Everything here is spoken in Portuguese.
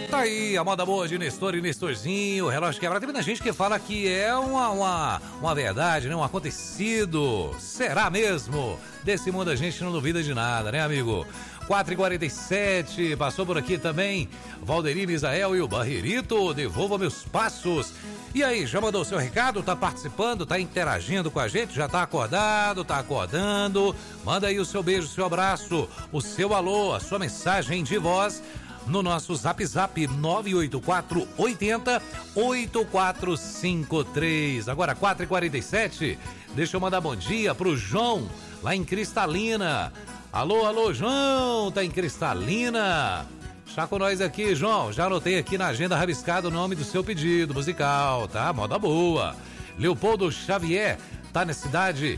Tá aí a moda boa de Nestor e Nestorzinho, o relógio quebrado. Tem muita gente que fala que é uma verdade, né? Um acontecido. Será mesmo? Desse mundo a gente não duvida de nada, né, amigo? 4h47, passou por aqui também Valderi Misael e o Barreirito, devolva meus passos. E aí, já mandou o seu recado? Tá participando? Tá interagindo com a gente? Já tá acordado? Tá acordando? Manda aí o seu beijo, o seu abraço, o seu alô, a sua mensagem de voz no nosso Zap 984 80 8453. Agora 4h47, deixa eu mandar bom dia pro João, lá em Cristalina. Alô, João, tá em Cristalina? Está com nós aqui, João. Já anotei aqui na agenda rabiscada o nome do seu pedido musical, tá? Moda boa. Leopoldo Xavier tá na cidade